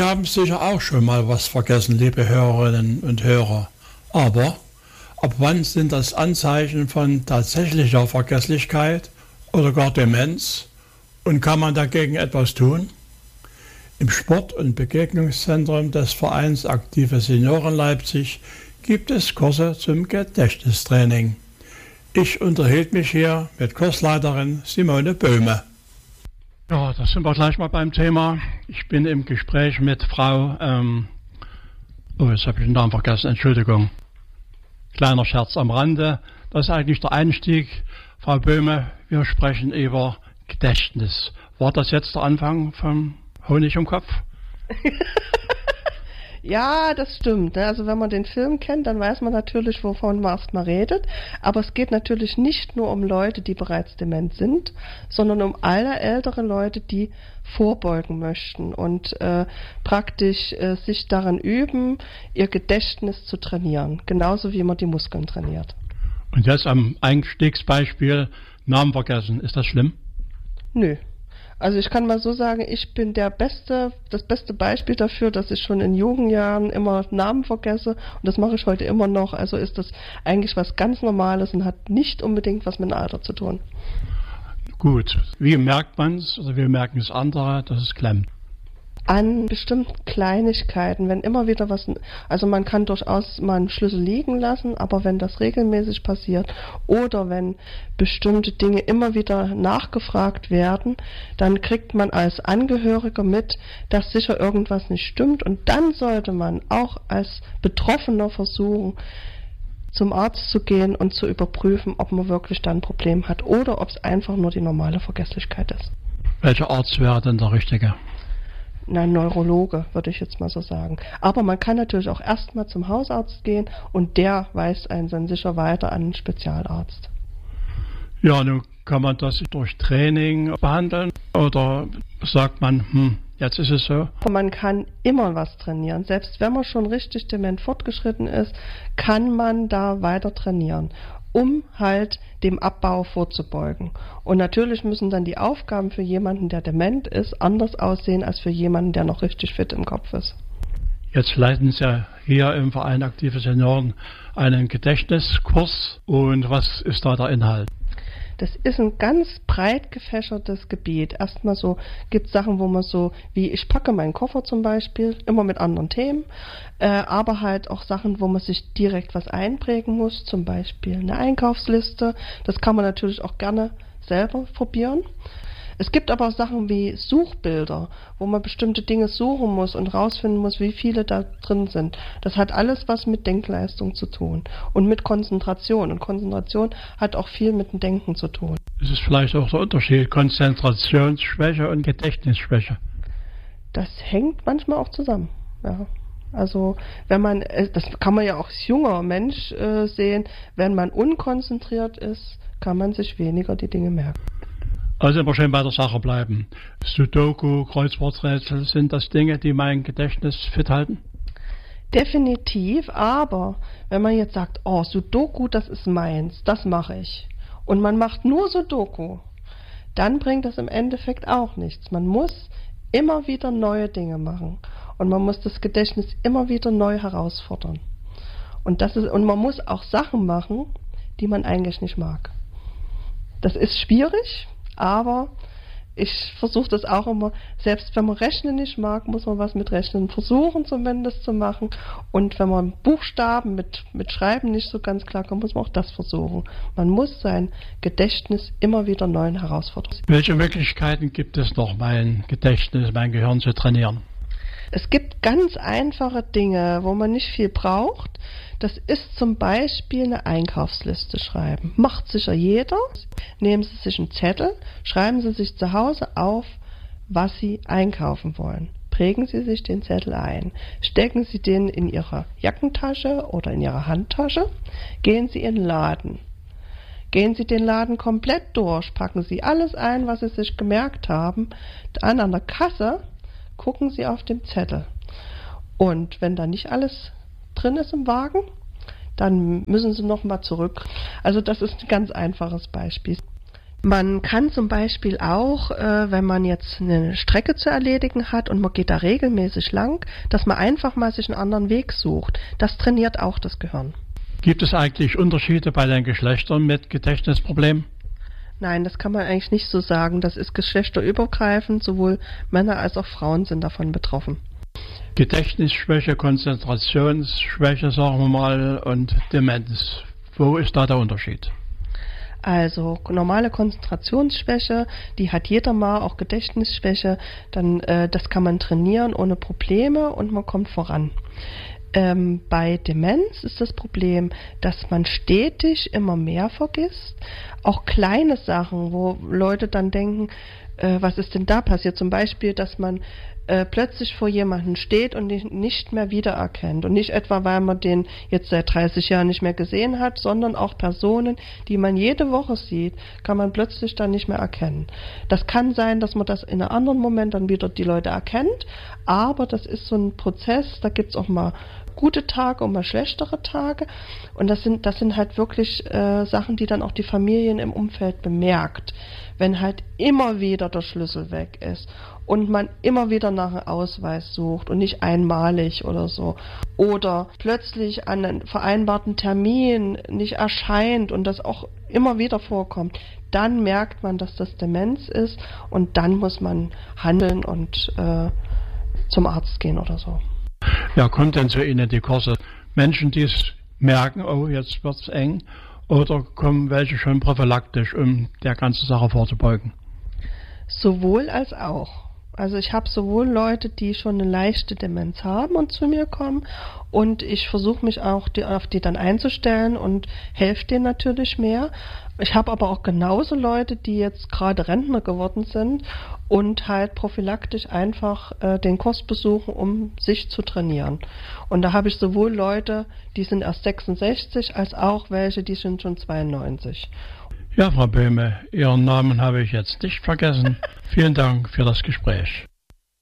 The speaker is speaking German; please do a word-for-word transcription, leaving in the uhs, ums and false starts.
Sie haben sicher auch schon mal was vergessen, liebe Hörerinnen und Hörer. Aber ab wann sind das Anzeichen von tatsächlicher Vergesslichkeit oder gar Demenz? Und kann man dagegen etwas tun? Im Sport- und Begegnungszentrum des Vereins Aktive Senioren Leipzig gibt es Kurse zum Gedächtnistraining. Ich unterhielt mich hier mit Kursleiterin Simone Böhme. Ja, da sind wir gleich mal beim Thema. Ich bin im Gespräch mit Frau, ähm, oh, jetzt habe ich den Namen vergessen, Entschuldigung. Kleiner Scherz am Rande. Das ist eigentlich der Einstieg. Frau Böhme, wir sprechen über Gedächtnis. War das jetzt der Anfang vom Honig im Kopf? Ja, das stimmt. Also wenn man den Film kennt, dann weiß man natürlich, wovon man erstmal redet. Aber es geht natürlich nicht nur um Leute, die bereits dement sind, sondern um alle ältere Leute, die vorbeugen möchten und äh, praktisch äh, sich daran üben, ihr Gedächtnis zu trainieren. Genauso wie man die Muskeln trainiert. Und jetzt am Einstiegsbeispiel Namen vergessen. Ist das schlimm? Nö. Also ich kann mal so sagen, ich bin der beste, das beste Beispiel dafür, dass ich schon in jungen Jahren immer Namen vergesse und das mache ich heute immer noch. Also ist das eigentlich was ganz Normales und hat nicht unbedingt was mit dem Alter zu tun. Gut, wie merkt man es oder wie merken es andere, dass es klemmt? An bestimmten Kleinigkeiten, wenn immer wieder was, also man kann durchaus mal einen Schlüssel liegen lassen, aber wenn das regelmäßig passiert oder wenn bestimmte Dinge immer wieder nachgefragt werden, dann kriegt man als Angehöriger mit, dass sicher irgendwas nicht stimmt und dann sollte man auch als Betroffener versuchen, zum Arzt zu gehen und zu überprüfen, ob man wirklich da ein Problem hat oder ob es einfach nur die normale Vergesslichkeit ist. Welcher Arzt wäre denn der richtige? Na, Neurologe, würde ich jetzt mal so sagen. Aber man kann natürlich auch erstmal zum Hausarzt gehen und der weist einen dann sicher weiter an einen Spezialarzt. Ja, nun kann man das durch Training behandeln oder sagt man, hm, jetzt ist es so? Man kann immer was trainieren. Selbst wenn man schon richtig dement fortgeschritten ist, kann man da weiter trainieren, um halt dem Abbau vorzubeugen. Und natürlich müssen dann die Aufgaben für jemanden, der dement ist, anders aussehen als für jemanden, der noch richtig fit im Kopf ist. Jetzt leiten Sie ja hier im Verein Aktive Senioren einen Gedächtniskurs. Und was ist da der Inhalt? Das ist ein ganz breit gefächertes Gebiet. Erstmal so gibt es Sachen, wo man so, wie ich packe meinen Koffer zum Beispiel, immer mit anderen Themen, äh, aber halt auch Sachen, wo man sich direkt was einprägen muss, zum Beispiel eine Einkaufsliste. Das kann man natürlich auch gerne selber probieren. Es gibt aber auch Sachen wie Suchbilder, wo man bestimmte Dinge suchen muss und rausfinden muss, wie viele da drin sind. Das hat alles was mit Denkleistung zu tun und mit Konzentration. Und Konzentration hat auch viel mit dem Denken zu tun. Das ist vielleicht auch der Unterschied, Konzentrationsschwäche und Gedächtnisschwäche. Das hängt manchmal auch zusammen, ja. Also wenn man, das kann man ja auch als junger Mensch äh, sehen, wenn man unkonzentriert ist, kann man sich weniger die Dinge merken. Also immer schön bei der Sache bleiben. Sudoku, Kreuzworträtsel, sind das Dinge, die mein Gedächtnis fit halten? Definitiv, aber wenn man jetzt sagt, oh, Sudoku, das ist meins, das mache ich, und man macht nur Sudoku, dann bringt das im Endeffekt auch nichts. Man muss immer wieder neue Dinge machen und man muss das Gedächtnis immer wieder neu herausfordern. Und, das ist, und man muss auch Sachen machen, die man eigentlich nicht mag. Das ist schwierig, aber ich versuche das auch immer, selbst wenn man Rechnen nicht mag, muss man was mit Rechnen versuchen zumindest zu machen. Und wenn man Buchstaben mit, mit Schreiben nicht so ganz klar kommt, muss man auch das versuchen. Man muss sein Gedächtnis immer wieder neuen herausfordern. Welche Möglichkeiten gibt es noch, mein Gedächtnis, mein Gehirn zu trainieren? Es gibt ganz einfache Dinge, wo man nicht viel braucht. Das ist zum Beispiel eine Einkaufsliste schreiben. Macht sicher jeder. Nehmen Sie sich einen Zettel, schreiben Sie sich zu Hause auf, was Sie einkaufen wollen. Prägen Sie sich den Zettel ein. Stecken Sie den in Ihre Jackentasche oder in Ihre Handtasche. Gehen Sie in den Laden. Gehen Sie den Laden komplett durch. Packen Sie alles ein, was Sie sich gemerkt haben. Dann an der Kasse gucken Sie auf den Zettel. Und wenn da nicht alles drin ist im Wagen, dann müssen Sie nochmal zurück. Also das ist ein ganz einfaches Beispiel. Man kann zum Beispiel auch, äh, wenn man jetzt eine Strecke zu erledigen hat und man geht da regelmäßig lang, dass man einfach mal sich einen anderen Weg sucht. Das trainiert auch das Gehirn. Gibt es eigentlich Unterschiede bei den Geschlechtern mit Gedächtnisproblemen? Nein, das kann man eigentlich nicht so sagen. Das ist geschlechterübergreifend. Sowohl Männer als auch Frauen sind davon betroffen. Gedächtnisschwäche, Konzentrationsschwäche, sagen wir mal, und Demenz. Wo ist da der Unterschied? Also normale Konzentrationsschwäche, die hat jeder mal, auch Gedächtnisschwäche, dann äh, das kann man trainieren ohne Probleme und man kommt voran. Ähm, bei Demenz ist das Problem, dass man stetig immer mehr vergisst, auch kleine Sachen, wo Leute dann denken, äh, was ist denn da passiert? Zum Beispiel, dass man äh, plötzlich vor jemandem steht und ihn nicht mehr wiedererkennt. Und nicht etwa, weil man den jetzt seit dreißig Jahren nicht mehr gesehen hat, sondern auch Personen, die man jede Woche sieht, kann man plötzlich dann nicht mehr erkennen. Das kann sein, dass man das in einem anderen Moment dann wieder die Leute erkennt, aber das ist so ein Prozess, da gibt es auch mal gute Tage und mal schlechtere Tage. Und das sind, das sind halt wirklich äh, Sachen, die dann auch die Familien im Umfeld bemerkt. Wenn halt immer wieder der Schlüssel weg ist und man immer wieder nach einem Ausweis sucht und nicht einmalig oder so. Oder plötzlich an einen vereinbarten Termin nicht erscheint und das auch immer wieder vorkommt, dann merkt man, dass das Demenz ist und dann muss man handeln und äh, zum Arzt gehen oder so. Ja, kommt denn zu Ihnen die Kurse Menschen, die es merken, oh, jetzt wird es eng, oder kommen welche schon prophylaktisch, um der ganzen Sache vorzubeugen? Sowohl als auch. Also ich habe sowohl Leute, die schon eine leichte Demenz haben und zu mir kommen, und ich versuche mich auch die, auf die dann einzustellen und helfe denen natürlich mehr. Ich habe aber auch genauso Leute, die jetzt gerade Rentner geworden sind und halt prophylaktisch einfach äh, den Kurs besuchen, um sich zu trainieren. Und da habe ich sowohl Leute, die sind erst sechsundsechzig, als auch welche, die sind schon zweiundneunzig. Ja, Frau Böhme, Ihren Namen habe ich jetzt nicht vergessen. Vielen Dank für das Gespräch.